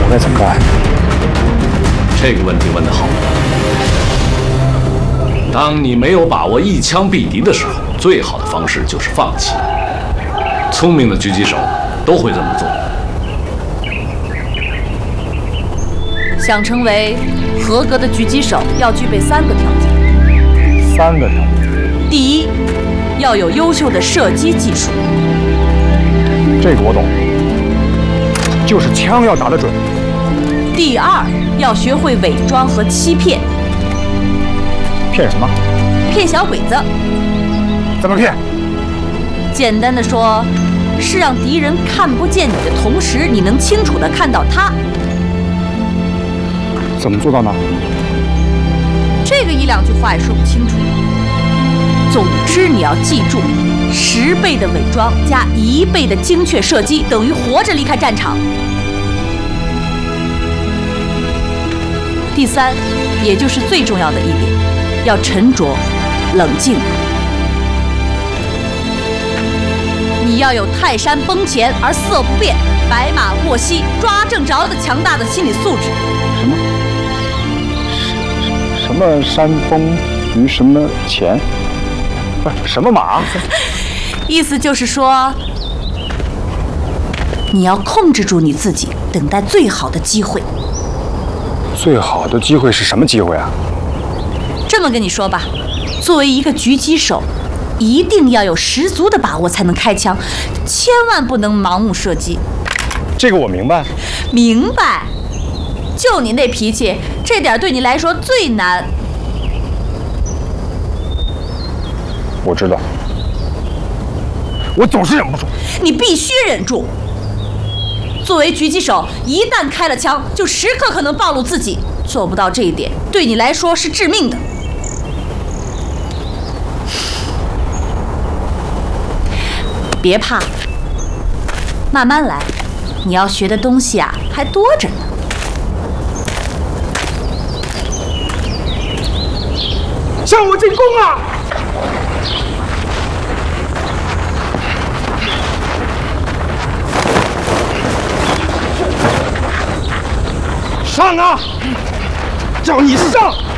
该怎么办？ 这个问题问得好。当你没有把握一枪毙敌的时候，最好的方式就是放弃。聪明的狙击手都会这么做。 想成为合格的狙击手，要具备3个条件。 3个条件。 第一，要有优秀的射击技术。 这个我懂，就是枪要打得准。 第二，要学会伪装和欺骗。 骗什么？ 骗小鬼子。 怎么骗？ 简单的说，是让敌人看不见你的同时，你能清楚地看到他。 怎么做到呢？ 这个1、2句话也说不清楚。总之，你要记住，10倍的伪装加1倍的精确射击，等于活着离开战场。第3，也就是最重要的一点，要沉着、冷静。你要有泰山崩前而色不变，白马过隙抓正着的强大的心理素质。 什么山崩于什么前？不是什么马？ 意思就是说，你要控制住你自己，等待最好的机会。 最好的机会是什么机会啊？ 这么跟你说吧，作为一个狙击手，一定要有十足的把握才能开枪，千万不能盲目射击。 这个我明白。 明白？就你那脾气，这点对你来说最难。 我知道，我总是忍不住。 你必须忍住。作为狙击手，一旦开了枪，就时刻可能暴露自己。做不到这一点，对你来说是致命的。别怕，慢慢来。你要学的东西啊，还多着呢。 向我进攻啊！上啊！叫你上！